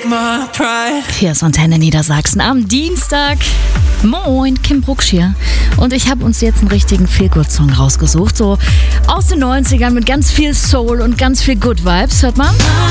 Hier ist Antenne Niedersachsen am Dienstag. Moin, Kim Brucksch hier. Und ich habe uns jetzt einen richtigen Feel-Good-Song rausgesucht. So aus den 90ern mit ganz viel Soul und ganz viel Good Vibes. Hört man?